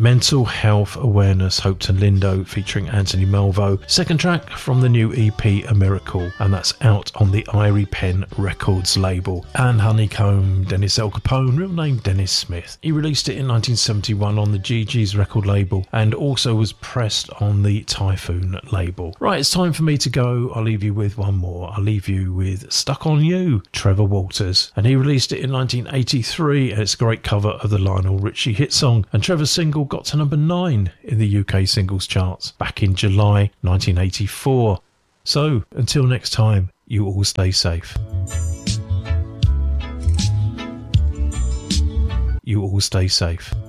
Mental Health Awareness, Hope and Lindo featuring Anthony Malvo. Second track from the new EP A Miracle, and that's out on the Irie Pen Records label. And Honeycomb, Dennis Al Capone, real name Dennis Smith. He released it in 1971 on the GG's record label and also was pressed on the Typhoon label. Right, it's time for me to go. I'll leave you with one more. I'll leave you with Stuck on You, Trevor Walters. And he released it in 1983, and it's a great cover of the Lionel Richie hit song. And Trevor's single got to number 9 in the UK singles charts back in July 1984. So, until next time, you all stay safe. You all stay safe.